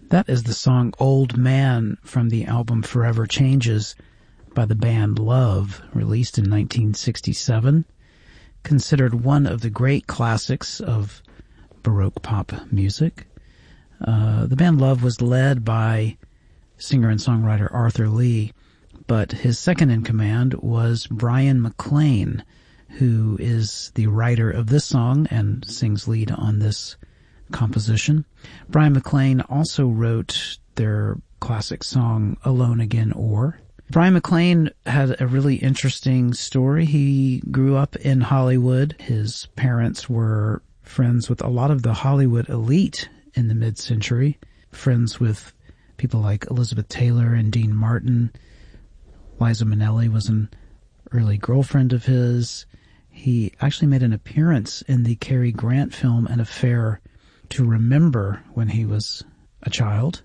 That is the song Old Man from the album Forever Changes by the band Love, released in 1967. Considered one of the great classics of Baroque pop music. The band Love was led by singer and songwriter Arthur Lee, but his second in command was Brian McLean, who is the writer of this song and sings lead on this composition. Brian McLean also wrote their classic song Alone Again Or. Brian McLean had a really interesting story. He grew up in Hollywood. His parents were friends with a lot of the Hollywood elite in the mid-century, friends with people like Elizabeth Taylor and Dean Martin. Liza Minnelli was an early girlfriend of his. He actually made an appearance in the Cary Grant film An Affair to Remember when he was a child.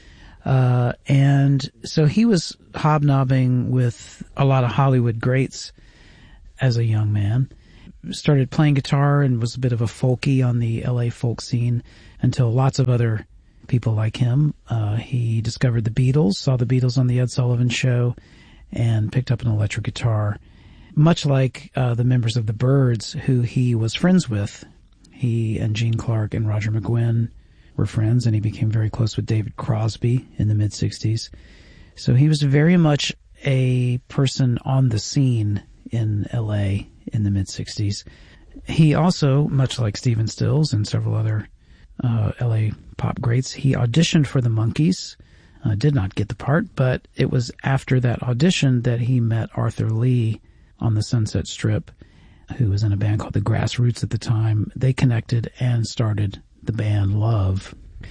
And so he was hobnobbing with a lot of Hollywood greats as a young man. Started playing guitar and was a bit of a folkie on the LA folk scene until lots of other people like him. He discovered the Beatles, saw the Beatles on the Ed Sullivan Show, and picked up an electric guitar. Much like the members of the Byrds, who he was friends with. He and Gene Clark and Roger McGuinn were friends, and he became very close with David Crosby in the mid-'60s. So he was very much a person on the scene in L.A. in the mid-'60s. He also, much like Stephen Stills and several other L.A. pop greats, he auditioned for the Monkees, did not get the part, but it was after that audition that he met Arthur Lee on the Sunset Strip, who was in a band called the Grassroots at the time. They connected and started the band Love.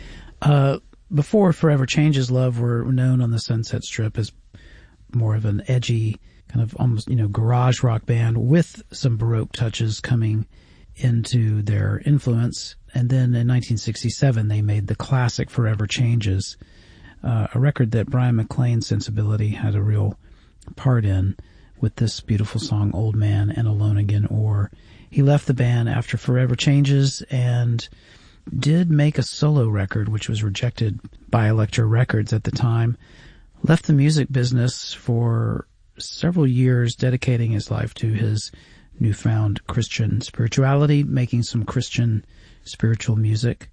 Before Forever Changes, Love were known on the Sunset Strip as more of an edgy, kind of almost, garage rock band with some Baroque touches coming into their influence. And then in 1967, they made the classic Forever Changes, a record that Brian McLean's sensibility had a real part in, with this beautiful song, Old Man and Alone Again Or. He left the band after Forever Changes and did make a solo record, which was rejected by Elektra Records at the time. Left the music business for several years, dedicating his life to his newfound Christian spirituality, making some Christian spiritual music.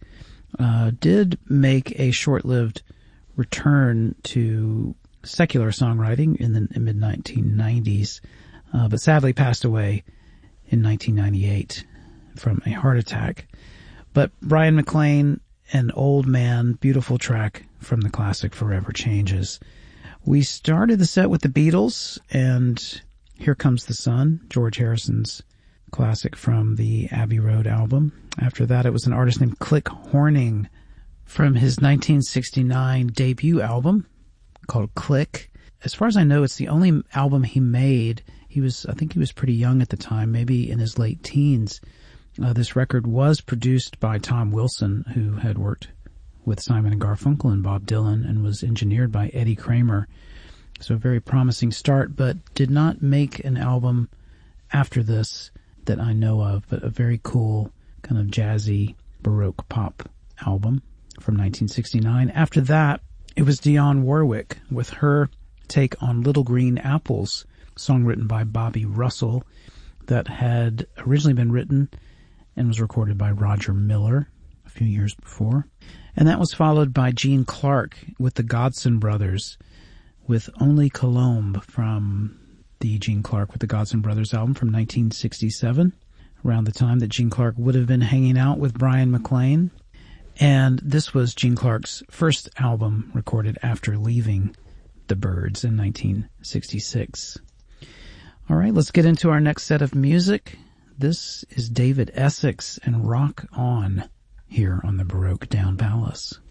Did make a short-lived return to secular songwriting in the mid-1990s, but sadly passed away in 1998 from a heart attack. But Brian McLean, an Old Man, beautiful track from the classic Forever Changes. We started the set with the Beatles, and Here Comes the Sun, George Harrison's classic from the Abbey Road album. After that, it was an artist named Click Horning from his 1969 debut album called Click. As far as I know, it's the only album he made. I think he was pretty young at the time, maybe in his late teens. This record was produced by Tom Wilson, who had worked with Simon and Garfunkel and Bob Dylan, and was engineered by Eddie Kramer. So a very promising start, but did not make an album after this that I know of, but a very cool kind of jazzy Baroque pop album from 1969. After that, it was Dionne Warwick with her take on Little Green Apples, song written by Bobby Russell that had originally been written and was recorded by Roger Miller a few years before. And that was followed by Gene Clark with the Godson Brothers with Only Colombe from the Gene Clark with the Godson Brothers album from 1967, around the time that Gene Clark would have been hanging out with Brian McLean. And this was Gene Clark's first album recorded after leaving the Byrds in 1966. All right, let's get into our next set of music. This is David Essex and Rock On here on the Baroque Down Palace.